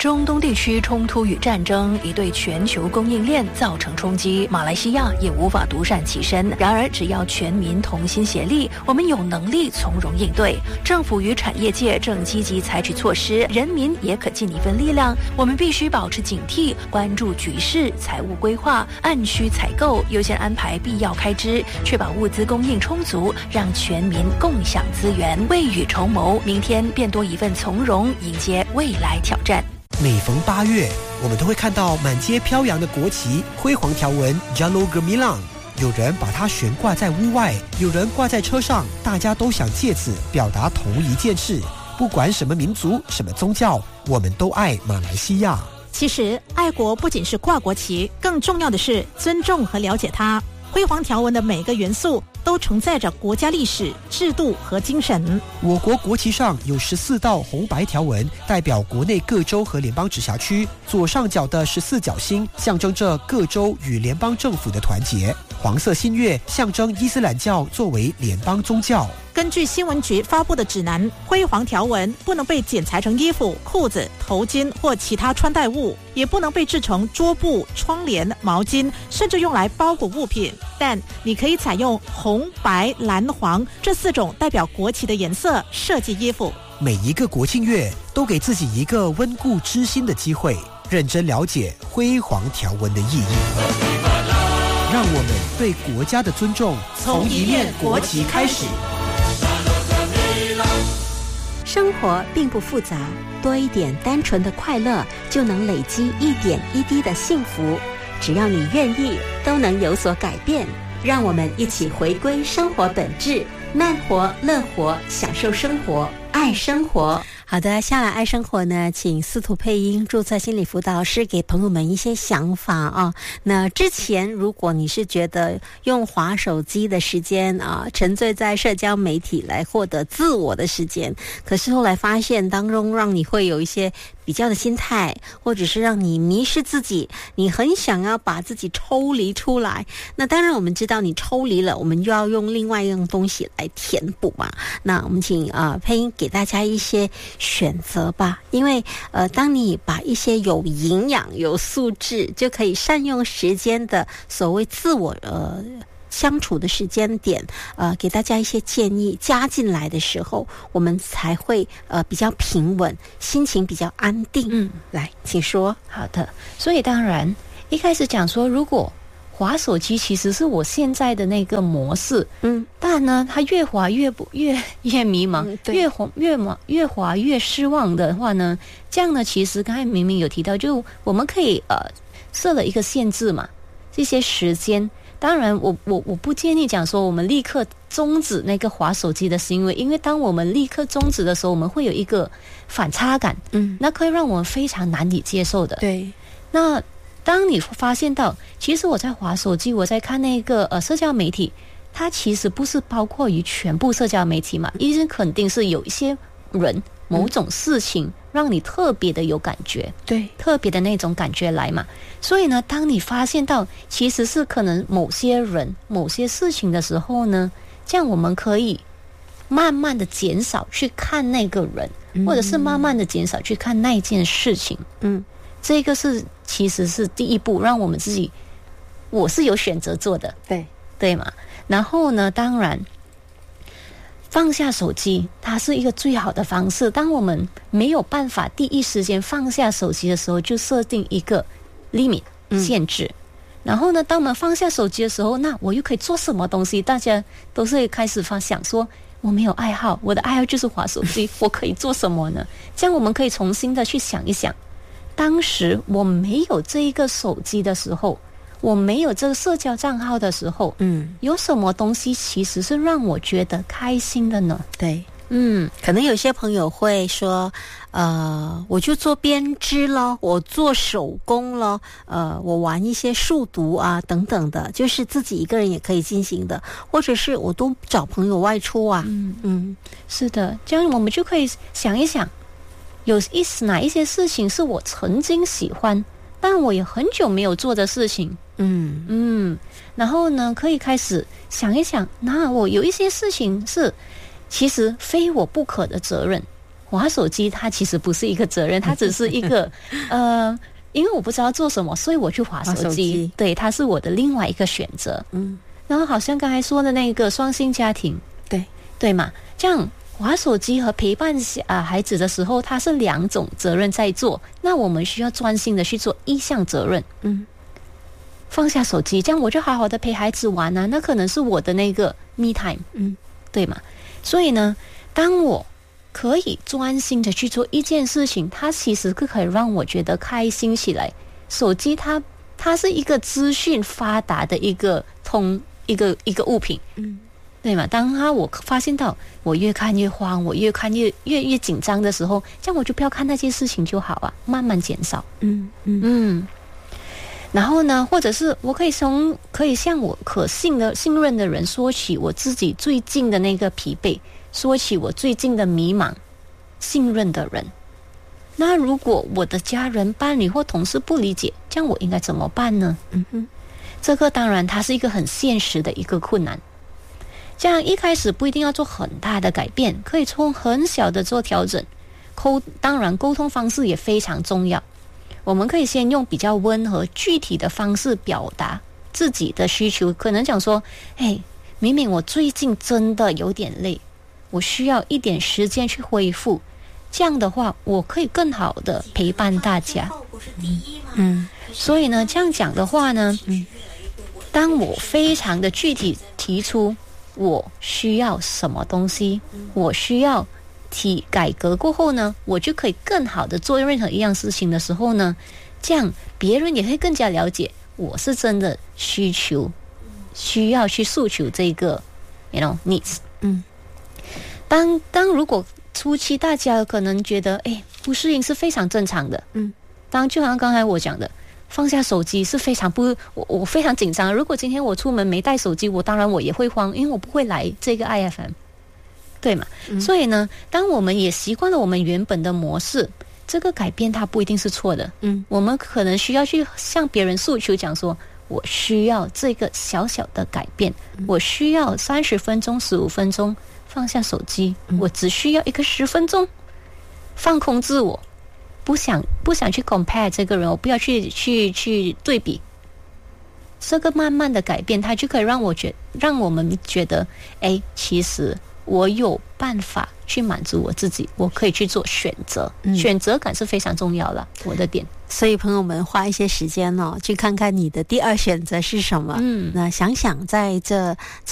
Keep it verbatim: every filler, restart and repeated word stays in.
中东地区冲突与战争已对全球供应链造成冲击，马来西亚也无法独善其身。然而，只要全民同心协力，我们有能力从容应对。政府与产业界正积极采取措施，人民也可尽一份力量。我们必须保持警惕，关注局势，财务规划，按需采购，优先安排必要开支，确保物资供应充足，让全民共享资源，未雨绸缪，明天便多一份从容，迎接未来挑战。 每逢八月，我们都会看到满街飘扬的国旗，辉煌条纹 Jalur Gemilang， 有人把它悬挂在屋外，有人挂在车上，大家都想借此表达同一件事，不管什么民族、什么宗教，我们都爱马来西亚。 其实爱国不仅是挂国旗，更重要的是尊重和了解它。辉煌条纹的每个元素都承载着国家历史、制度和精神。 我国国旗上有十四道红白条纹，代表国内各州和联邦直辖区。左上角的十四角星象征着各州与联邦政府的团结。黄色新月象征伊斯兰教作为联邦宗教。 根据新闻局发布的指南，辉煌条纹不能被剪裁成衣服、裤子、头巾或其他穿戴物，也不能被制成桌布、窗帘、毛巾，甚至用来包裹物品。但你可以采用红、白、蓝、黄这四种代表国旗的颜色设计衣服。 每一个国庆月都给自己一个温故知新的机会，认真了解辉煌条纹的意义。让我们对国家的尊重从一面国旗开始。 生活并不复杂，多一点单纯的快乐，就能累积一点一滴的幸福。只要你愿意，都能有所改变。让我们一起回归生活本质，慢活、乐活，享受生活，爱生活。好的，下来爱生活呢，请司徒配音注册心理辅导师给朋友们一些想法啊。那之前如果你是觉得用滑手机的时间啊，沉醉在社交媒体来获得自我的时间，可是后来发现当中让你会有一些比较的心态，或者是让你迷失自己，你很想要把自己抽离出来。那当然我们知道你抽离了，我们就要用另外一样东西来填补嘛。那我们请啊、呃、配音给大家一些选择吧，因为呃，当你把一些有营养、有素质，就可以善用时间的所谓自我呃相处的时间点，呃，给大家一些建议加进来的时候，我们才会呃比较平稳，心情比较安定。嗯，来，请说。 好的，所以当然一开始讲说，如果滑手机其实是我现在的那个模式，嗯，但呢，它越滑越不越越迷茫，嗯、越滑越忙越滑越失望的话呢，这样呢，其实刚才明明有提到，就我们可以呃设了一个限制嘛，这些时间。当然我，我我我不建议讲说我们立刻终止那个滑手机的行为，因为当我们立刻终止的时候，我们会有一个反差感，嗯，那可以让我们非常难以接受的。对，那。当你发现到其实我在滑手机，我在看那个呃社交媒体，它其实不是包括于全部社交媒体嘛，一定肯定是有一些人某种事情让你特别的有感觉，对，特别的那种感觉来嘛。所以呢，当你发现到其实是可能某些人某些事情的时候呢，这样我们可以慢慢的减少去看那个人，嗯、或者是慢慢的减少去看那件事情，嗯。这个是其实是第一步，让我们自己，我是有选择做的，对对嘛。然后呢，当然放下手机，它是一个最好的方式。当我们没有办法第一时间放下手机的时候，就设定一个 limit 限制。嗯、然后呢，当我们放下手机的时候，那我又可以做什么东西？大家都是开始发想说，我没有爱好，我的爱好就是滑手机，我可以做什么呢？这样我们可以重新的去想一想。当时我没有这一个手机的时候，我没有这个社交账号的时候，嗯，有什么东西其实是让我觉得开心的呢？对， 嗯，可能有些朋友会说，呃，我就做编织咯，我做手工咯，呃，我玩一些数独啊等等的，就是自己一个人也可以进行的，或者是我都找朋友外出啊，嗯嗯，是的，这样我们就可以想一想。有一哪一些事情是我曾经喜欢，但我也很久没有做的事情，嗯嗯，然后呢，可以开始想一想，那我有一些事情是其实非我不可的责任， 滑手机它其实不是一个责任，它只是一个呃，因为我不知道做什么，所以我去滑手机。手机对，它是我的另外一个选择。嗯，然后好像刚才说的那个双薪家庭， 对对嘛，这样滑手机和陪伴啊孩子的时候，它是两种责任在做，那我们需要专心的去做一项责任。嗯。放下手机，这样我就好好的陪孩子玩啊，那可能是我的那个 me time， 嗯，对吗？所以呢，当我可以专心的去做一件事情，它其实是可以让我觉得开心起来。手机它它是一个资讯发达的一个通一个一个物品，嗯，对吗？当它我发现到我越看越慌，我越看越越越紧张的时候，这样我就不要看那些事情就好啊，慢慢减少，嗯嗯嗯。然后呢，或者是我可以从可以向我可信的信任的人说起我自己最近的那个疲惫，说起我最近的迷茫，信任的人。那如果我的家人、伴侣或同事不理解，这样我应该怎么办呢？嗯哼，这个当然它是一个很现实的一个困难。这样一开始不一定要做很大的改变，可以从很小的做调整。沟当然沟通方式也非常重要。我们可以先用比较温和具体的方式表达自己的需求，可能讲说，哎，明明我最近真的有点累，我需要一点时间去恢复，这样的话我可以更好的陪伴大家。嗯，所以呢这样讲的话呢，嗯，当我非常的具体提出我需要什么东西，我需要体改革过后呢，我就可以更好的做任何一样事情的时候呢，这样别人也会更加了解我是真的需求需要去诉求这个 you know needs。 嗯，当当如果初期大家可能觉得哎不适应是非常正常的。嗯，当就好像刚才我讲的，放下手机是非常不我我非常紧张，如果今天我出门没带手机，我当然我也会慌，因为我不会来这个 I F M，对嘛、嗯、所以呢当我们也习惯了我们原本的模式，这个改变它不一定是错的。嗯，我们可能需要去向别人诉求，讲说我需要这个小小的改变、嗯、我需要三十分钟十五分钟放下手机、嗯、我只需要一个十分钟放空自我，不想不想去 compare 这个人，我不要去去去对比，这个慢慢的改变它就可以让我觉让我们觉得哎，其实我有办法去满足我自己，我可以去做选择、嗯、选择感是非常重要了，我的点。 所以朋友们花一些时间哦，去看看你的第二选择是什么。嗯，那想想在这